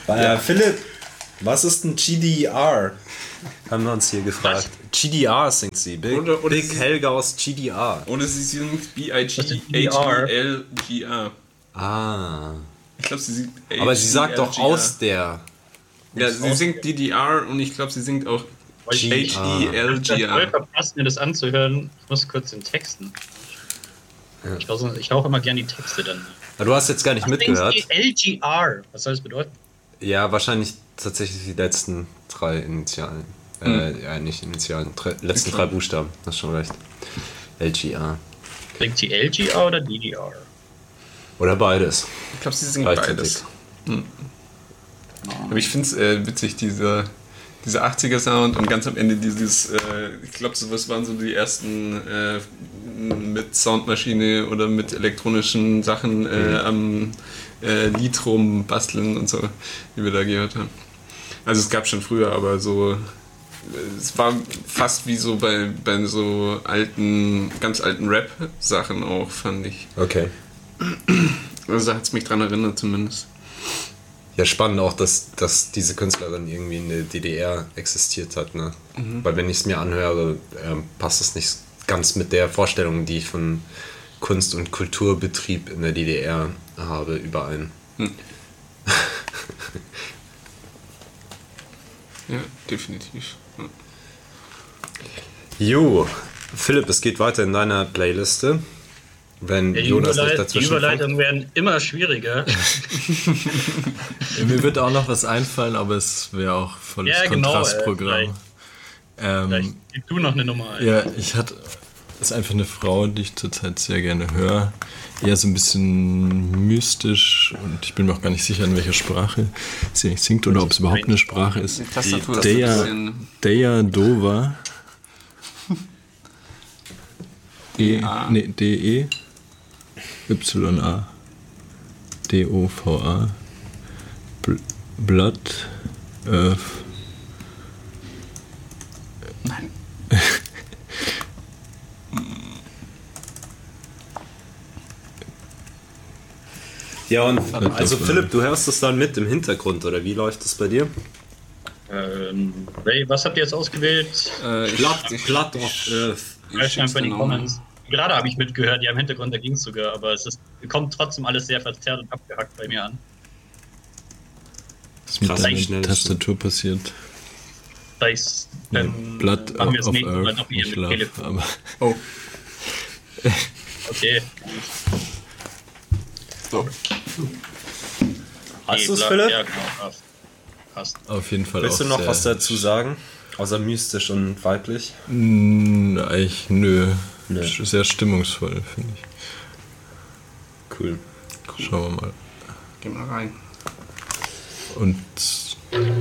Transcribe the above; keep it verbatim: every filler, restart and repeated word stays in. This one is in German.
Äh, ja. Philipp, was ist ein G D R? Haben wir uns hier gefragt. Was? G D R singt sie. Big, oder, oder Big Helga aus G D R. Oder sie singt B I G H E L G R. Ah. Ich glaube, sie singt H-E-L-G-R. Aber sie sagt doch aus der... Ja, sie singt D D R und ich glaube, sie singt auch H E L G R. Ich habe verpasst, mir das anzuhören. Ich muss kurz den Texten. Ja. Ich, hau, ich hauche immer gerne die Texte dann. Aber du hast jetzt gar nicht Was mitgehört. L G R. Was soll das bedeuten? Ja, wahrscheinlich tatsächlich die letzten drei Initialen. Hm. Äh, ja, nicht Initialen. Drei, letzten okay. drei Buchstaben. Hast schon recht. L G R. Singt sie L G R oder D D R? Oder beides. Ich glaube, sie singt beides. Hm. Aber ich finde es äh, witzig, dieser, dieser achtziger-Sound und ganz am Ende dieses, äh, ich glaube, sowas waren so die ersten äh, mit Soundmaschine oder mit elektronischen Sachen äh, mhm. am äh, Lied rumbasteln und so, wie wir da gehört haben. Also es gab schon früher, aber so, es war fast wie so bei, bei so alten, ganz alten Rap-Sachen auch, fand ich. Okay. Also hat es mich dran erinnert zumindest. Ja, spannend auch, dass, dass diese Künstlerin irgendwie in der D D R existiert hat, ne? Mhm. Weil wenn ich es mir anhöre, äh, passt es nicht ganz mit der Vorstellung, die ich von Kunst- und Kulturbetrieb in der D D R habe, überein. Mhm. Ja, definitiv. Ja. Jo, Philipp, es geht weiter in deiner Playliste. Wenn ja, die, Jonas Überleit- nicht dazwischen die Überleitungen werden immer schwieriger. Ja, mir wird auch noch was einfallen, aber es wäre auch volles ja, genau, Kontrastprogramm. Äh, vielleicht ähm, vielleicht gib du noch eine Nummer ein. Ja, ich hatte... Das ist einfach eine Frau, die ich zurzeit sehr gerne höre. Eher so ein bisschen mystisch und ich bin mir auch gar nicht sicher, in welcher Sprache sie eigentlich singt oder ob es überhaupt eine Sprache ist. Deja, Deja Dova. E, nee, D E Y A D O V A Blood Earth. Nein. Ja, und also Philipp, du hörst das dann mit im Hintergrund, oder wie läuft das bei dir? Ähm, Ray, was habt ihr jetzt ausgewählt? Äh, Blood, Blood of Earth. In die Comments. Gerade habe ich mitgehört, ja im Hintergrund, da ging es sogar, aber es ist, kommt trotzdem alles sehr verzerrt und abgehackt bei mir an. Was ist mit der Tastatur passiert? Da ich's, ähm, nee, Blood machen wir of das nächste Mal Earth, doch hier mit Schlaf, Telefon. aber oh. Okay. So. Hast du es, Philipp? Ja, genau. Passt. Passt. Auf jeden Fall. Willst auch du noch sehr was dazu sagen? Außer mystisch und weiblich? Mm, eigentlich nö. nö. Sehr stimmungsvoll, finde ich. Cool. Schauen wir mal. Geh mal rein. Und